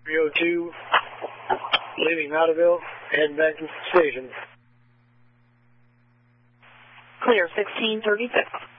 302, leaving Mattaville, heading back to the station. Clear 1636.